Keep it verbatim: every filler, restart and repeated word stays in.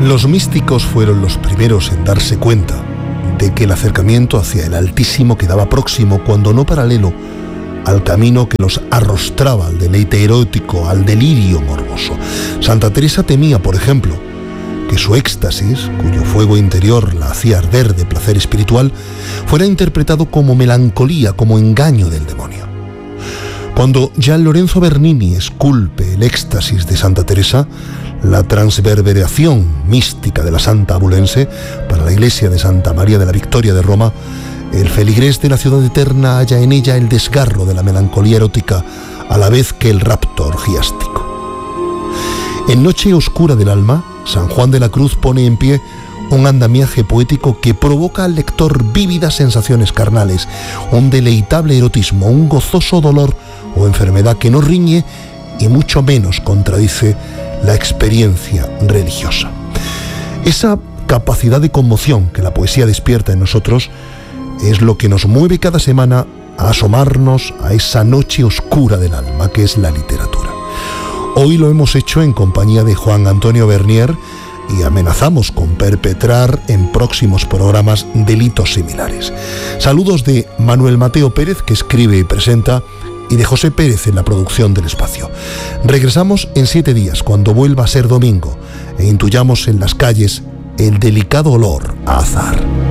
Los místicos fueron los primeros en darse cuenta de que el acercamiento hacia el Altísimo quedaba próximo, cuando no paralelo, al camino que los arrostraba al deleite erótico, al delirio morboso. Santa Teresa temía, por ejemplo, que su éxtasis, cuyo fuego interior la hacía arder de placer espiritual, fuera interpretado como melancolía, como engaño del demonio. Cuando Gian Lorenzo Bernini esculpe el éxtasis de Santa Teresa, la transverberación mística de la santa abulense, para la iglesia de Santa María de la Victoria de Roma, el feligrés de la ciudad eterna halla en ella el desgarro de la melancolía erótica, a la vez que el rapto orgiástico. En Noche Oscura del Alma, San Juan de la Cruz pone en pie un andamiaje poético que provoca al lector vívidas sensaciones carnales, un deleitable erotismo, un gozoso dolor o enfermedad que no riñe y mucho menos contradice la experiencia religiosa. Esa capacidad de conmoción que la poesía despierta en nosotros es lo que nos mueve cada semana a asomarnos a esa noche oscura del alma que es la literatura. Hoy lo hemos hecho en compañía de Juan Antonio Bernier y amenazamos con perpetrar en próximos programas delitos similares. Saludos de Manuel Mateo Pérez, que escribe y presenta, y de José Pérez en la producción del espacio. Regresamos en siete días, cuando vuelva a ser domingo, e intuyamos en las calles el delicado olor a azahar.